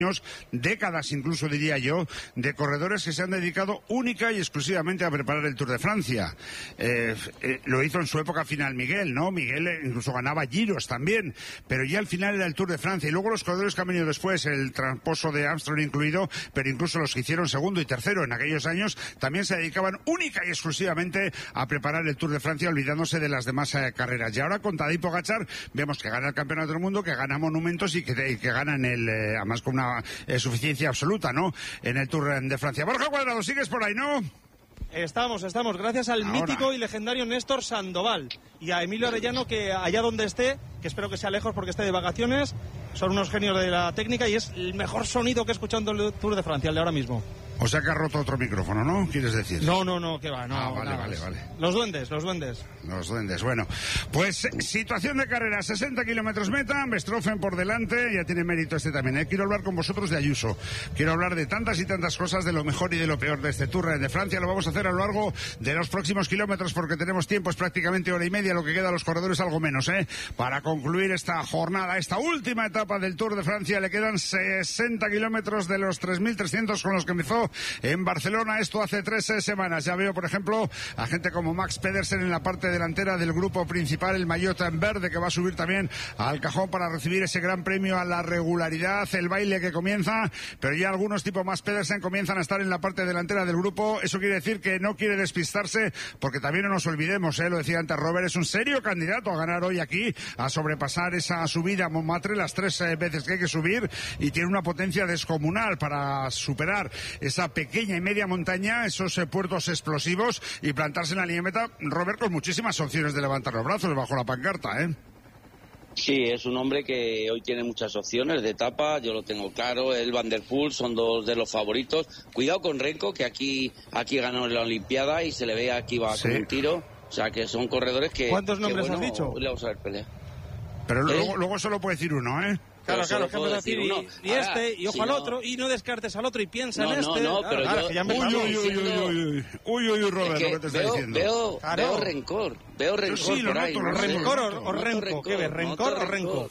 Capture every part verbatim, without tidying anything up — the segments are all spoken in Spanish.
décadas incluso diría yo, de corredores que se han dedicado única y exclusivamente a preparar el Tour de Francia. Eh, eh, lo hizo en su época final Miguel, ¿no? Miguel eh, incluso ganaba giros también, pero ya al final era el Tour de Francia. Y luego los corredores que han venido después, el tramposo de Armstrong incluido, pero incluso los que hicieron segundo y tercero en aquellos años, también se dedicaban única y exclusivamente a preparar el Tour de Francia, olvidándose de las demás eh, carreras. Y ahora con Tadej Pogačar vemos que gana el Campeonato del Mundo, que gana monumentos y que, y que ganan el, eh, además con una Eh, suficiencia absoluta, ¿no? En el Tour de Francia. Borja Cuadrado, sigues por ahí, ¿no? Estamos, estamos, gracias al Ahora. mítico y legendario Néstor Sandoval y a Emilio Arellano, que allá donde esté, que espero que sea lejos porque esté de vacaciones, son unos genios de la técnica y es el mejor sonido que he escuchado en el Tour de Francia, el de ahora mismo. O sea que ha roto otro micrófono, ¿no? ¿Quieres decir? No, no, no, que va, no. Ah, vale, nada. vale, vale. Los duendes, los duendes. Los duendes, bueno. Pues situación de carrera, sesenta kilómetros meta, Verstappen por delante, ya tiene mérito este también, ¿eh? Quiero hablar con vosotros de Ayuso. Quiero hablar de tantas y tantas cosas, de lo mejor y de lo peor de este Tour de Francia. Lo vamos a hacer a lo largo de los próximos kilómetros porque tenemos tiempo, es prácticamente hora y media, lo que queda a los corredores algo menos, ¿eh? Para concluir esta jornada, esta última etapa del Tour de Francia, le quedan sesenta kilómetros de los tres mil trescientos con los que empezó en Barcelona. Esto hace tres eh, semanas. Ya veo, por ejemplo, a gente como Max Pedersen en la parte delantera del grupo principal, el maillot en verde, que va a subir también al cajón para recibir ese gran premio a la regularidad, el baile que comienza, pero ya algunos tipo Max Pedersen comienzan a estar en la parte delantera del grupo. Eso quiere decir que no quiere despistarse, porque también no nos olvidemos, eh, lo decía antes Robert, es un serio candidato a ganar hoy aquí, a sobrepasar esa subida a Montmartre las tres eh, veces que hay que subir, y tiene una potencia descomunal para superar esa pequeña y media montaña, esos eh, puertos explosivos, y plantarse en la línea meta, Robert, con muchísimas opciones de levantar los brazos bajo la pancarta, ¿eh? Sí, es un hombre que hoy tiene muchas opciones de etapa, yo lo tengo claro. El Van der Poel son dos de los favoritos. Cuidado con Renko, que aquí aquí ganó en la Olimpiada y se le ve aquí va sí. con un tiro. O sea, que son corredores que... ¿Cuántos nombres que, bueno, has dicho? Le vamos a ver pelea. Pero ¿Eh? luego, luego solo puede decir uno, ¿eh? Claro, claro, que puedo decir uno. Y, y este, y ojo si al no... otro, y no descartes al otro y piensa no, en este. No, no, pero claro, yo... que ya me uy, uy, uy, uy, uy, uy, uy, uy, Robert, es que lo que te está veo, diciendo. Veo, claro. veo rencor, veo rencor sí, por lo ahí. noto, ¿no? lo ¿Rencor o, o noto renco? rencor, ¿Qué ves? ¿Rencor o renco?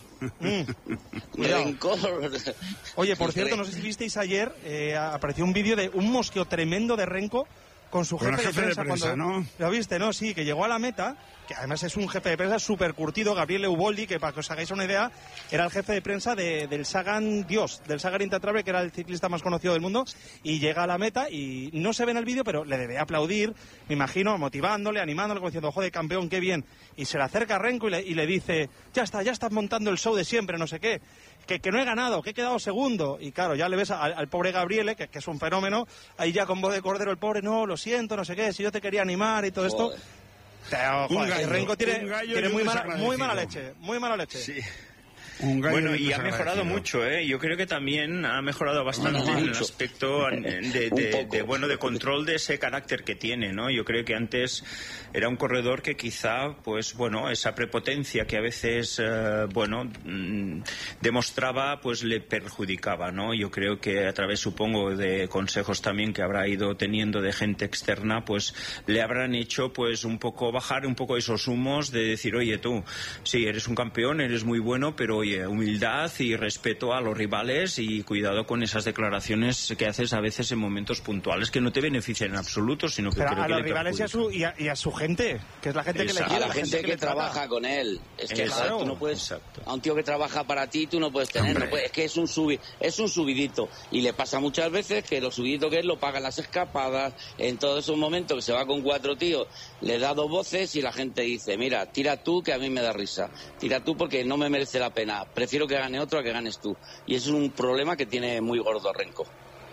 Mm. Rencor. Oye, por cierto, no sé si visteis ayer, eh, apareció un vídeo de un mosqueo tremendo de Renko con su jefe, con jefe de prensa, de prensa, cuando, ¿no? ¿Lo viste, no? Sí, que llegó a la meta, que además es un jefe de prensa súper curtido, Gabriel Euboldi, que para que os hagáis una idea, era el jefe de prensa de, del Sagan Dios, del Sagan Intratravel, que era el ciclista más conocido del mundo, y llega a la meta y no se ve en el vídeo, pero le debe aplaudir, me imagino, motivándole, animándole, como diciendo, joder, campeón, qué bien. Y se le acerca a Renko y le, y le dice, ya está, ya estás montando el show de siempre, no sé qué. Que, que no he ganado, que he quedado segundo. Y claro, ya le ves al, al pobre Gabriele, que, que es un fenómeno, ahí ya con voz de cordero el pobre, no, lo siento, no sé qué, si yo te quería animar y todo esto. Joder. Pero, joder, un gallo, Renko tiene, tiene muy, mala, muy mala desagradecido. leche, muy mala leche. Sí. Un gallo Bueno, y ha desagradecido. mejorado mucho, ¿eh? Yo creo que también ha mejorado bastante No, no, en el mucho. aspecto de, de, de, de, bueno, de control de ese carácter que tiene, ¿no? Yo creo que antes era un corredor que quizá, pues, bueno, esa prepotencia que a veces, eh, bueno, mmm, demostraba, pues le perjudicaba, ¿no? Yo creo que a través, supongo, de consejos también que habrá ido teniendo de gente externa, pues le habrán hecho, pues, un poco bajar un poco esos humos de decir, oye, tú, sí, eres un campeón, eres muy bueno, pero oye, humildad y respeto a los rivales y cuidado con esas declaraciones que haces a veces en momentos puntuales que no te benefician en absoluto, sino que Pero creo a que los le rivales y a, su, y, a, y a su gente, que es la gente Exacto. que le quiere, A la gente, que, que le trata. trabaja con él. Es que Exacto. tú no puedes, Exacto. a un tío que trabaja para ti, tú no puedes tener. No puedes, es que es un subi, es un subidito. Y le pasa muchas veces que lo subidito que es lo pagan las escapadas, en todos esos momentos que se va con cuatro tíos, le da dos voces y la gente dice, mira, tira tú que a mí me da risa. Tira tú porque no me merece la pena. Prefiero que gane otro a que ganes tú. Y eso es un problema que tiene muy gordo Renko.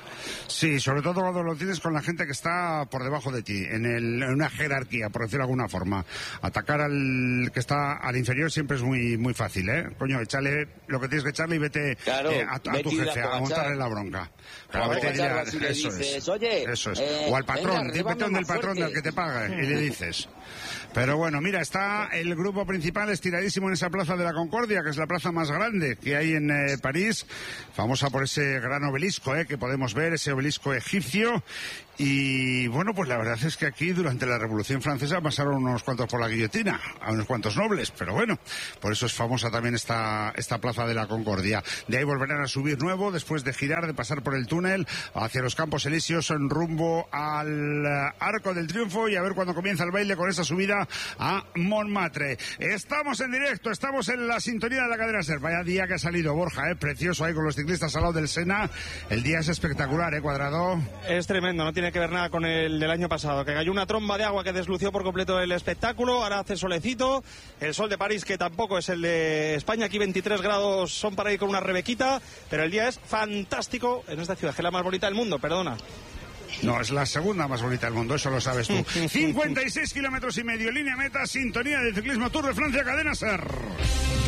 Sí, sobre todo cuando lo tienes con la gente que está por debajo de ti, en, el, en una jerarquía, por decirlo de alguna forma. Atacar al que está al inferior siempre es muy muy fácil, ¿eh? Coño, échale lo que tienes que echarle y vete claro, eh, a, a tu jefe, a montarle la bronca. Claro, vete a, si le eso dices, es, oye, eso es. Eh, o al patrón, venga, vete donde el patrón fuerte. del que te paga y le dices. Pero bueno, mira, está el grupo principal estiradísimo en esa plaza de la Concordia, que es la plaza más grande que hay en eh, París, famosa por ese gran obelisco, eh, que podemos ver, ese obelisco egipcio. Y bueno, pues la verdad es que aquí durante la Revolución Francesa pasaron unos cuantos por la guillotina, a unos cuantos nobles, pero bueno, por eso es famosa también esta, esta Plaza de la Concordia. De ahí volverán a subir nuevo, después de girar, de pasar por el túnel, hacia los Campos Elíseos, en rumbo al Arco del Triunfo, y a ver cuándo comienza el baile con esa subida a Montmartre. Estamos en directo, estamos en la sintonía de la cadena SER. Vaya día que ha salido, Borja, eh, precioso ahí con los ciclistas al lado del Sena. El día es espectacular, ¿eh, Cuadrado? Es tremendo, no tiene que ver nada con el del año pasado, que cayó una tromba de agua que deslució por completo el espectáculo. Ahora hace solecito, el sol de París, que tampoco es el de España, aquí veintitrés grados son para ir con una rebequita, pero el día es fantástico en esta ciudad, que es la más bonita del mundo, perdona. No, es la segunda más bonita del mundo, eso lo sabes tú. cincuenta y seis kilómetros y medio, línea meta, sintonía del ciclismo Tour de Francia, cadena SER.